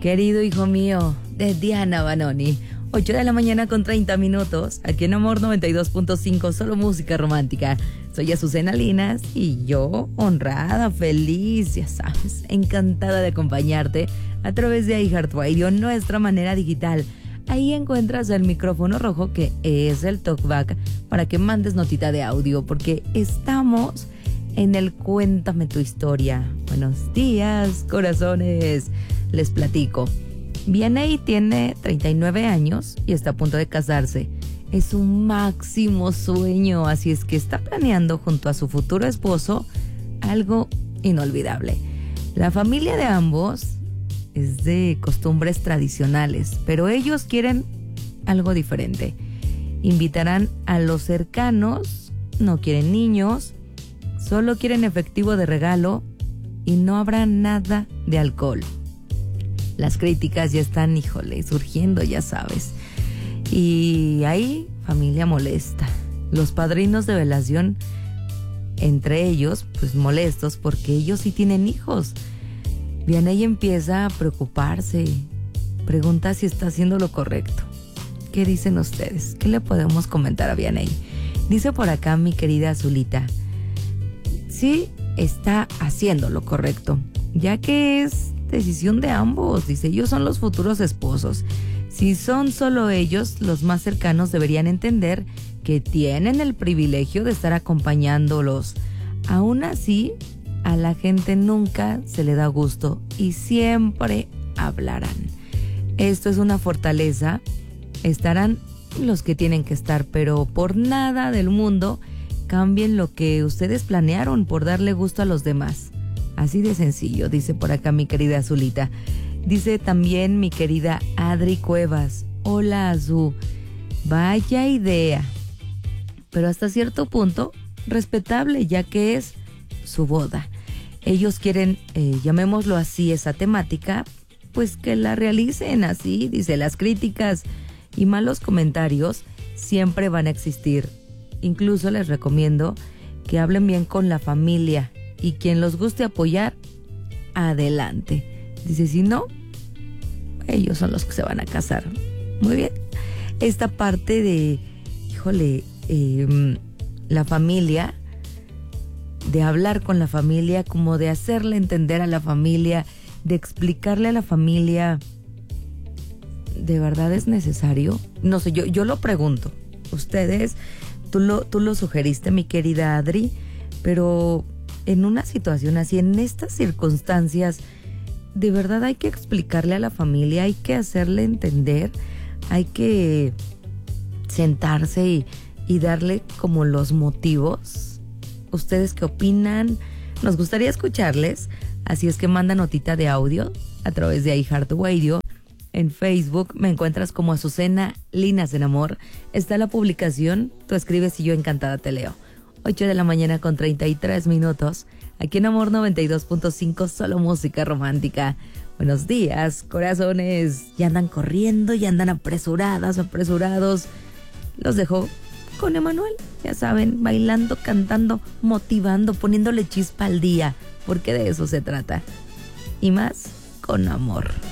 Querido hijo mío, de Diana Banoni. 8 de la mañana con 30 minutos, aquí en Amor 92.5, solo música romántica. Soy Azucena Linas y yo, honrada, feliz, ya sabes, encantada de acompañarte a través de iHeartRadio, nuestra manera digital. Ahí encuentras el micrófono rojo que es el talkback para que mandes notita de audio, porque estamos en el Cuéntame tu historia. Buenos días, corazones. Les platico. Vianey tiene 39 años y está a punto de casarse. Es un máximo sueño, así es que está planeando junto a su futuro esposo algo inolvidable. La familia de ambos es de costumbres tradicionales, pero ellos quieren algo diferente. Invitarán a los cercanos, no quieren niños, solo quieren efectivo de regalo y no habrá nada de alcohol. Las críticas ya están, híjole, surgiendo, ya sabes. Y hay familia molesta. Los padrinos de velación, entre ellos, pues molestos porque ellos sí tienen hijos. Vianey empieza a preocuparse. Pregunta si está haciendo lo correcto. ¿Qué dicen ustedes? ¿Qué le podemos comentar a Vianey? Dice por acá mi querida Azulita. Sí, está haciendo lo correcto, ya que es decisión de ambos. Dice, ellos son los futuros esposos. Si son solo ellos, los más cercanos deberían entender que tienen el privilegio de estar acompañándolos. Aún así, a la gente nunca se le da gusto y siempre hablarán. Esto es una fortaleza. Estarán los que tienen que estar, pero por nada del mundo cambien lo que ustedes planearon por darle gusto a los demás. Así de sencillo, dice por acá mi querida Azulita. Dice también mi querida Adri Cuevas. Hola, Azul. Vaya idea. Pero hasta cierto punto, respetable, ya que es su boda. Ellos quieren, llamémoslo así, esa temática, pues que la realicen así. Dice, las críticas y malos comentarios siempre van a existir. Incluso les recomiendo que hablen bien con la familia. Y quien los guste apoyar, adelante. Dice, si no, ellos son los que se van a casar. Muy bien. Esta parte de, híjole, la familia, de hablar con la familia, como de hacerle entender a la familia, de explicarle a la familia, ¿de verdad es necesario? No sé, yo lo pregunto. Ustedes, tú lo sugeriste, mi querida Adri, pero en una situación así, en estas circunstancias, de verdad hay que explicarle a la familia, hay que hacerle entender, hay que sentarse y darle como los motivos. ¿Ustedes qué opinan? Nos gustaría escucharles, así es que manda notita de audio a través de iHeartRadio. En Facebook me encuentras como Azucena Linas en Amor. Está la publicación, tú escribes y yo encantada te leo. 8 de la mañana con 33 minutos, aquí en Amor 92.5, solo música romántica. Buenos días, corazones. Ya andan corriendo, ya andan apresuradas, apresurados. Los dejo con Emanuel, ya saben, bailando, cantando, motivando, poniéndole chispa al día, porque de eso se trata. Y más con amor.